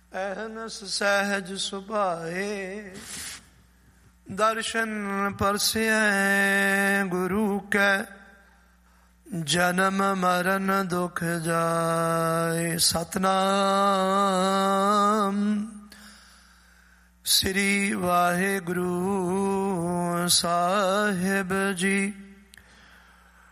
ਅਹਨਸ ਸਹਿਜ ਸੁਭਾਏ। ਦਰਸ਼ਨ ਪਰਸਿਐ ਗੁਰੂ ਕੈ, ਜਨਮ ਮਰਨ ਦੁਖ ਜਾਏ। ਸਤਨਾਮ ਸ੍ਰੀ ਵਾਹਿਗੁਰੂ ਸਾਹਿਬ ਜੀ।